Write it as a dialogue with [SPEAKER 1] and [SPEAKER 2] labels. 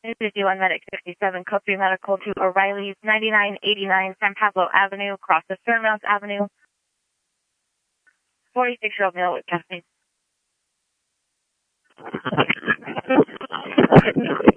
[SPEAKER 1] 51 Medic 67, code 3 medical to O'Reilly's 9989 San Pablo Avenue, across the Fairmount Avenue. 46-year-old male with chest pain.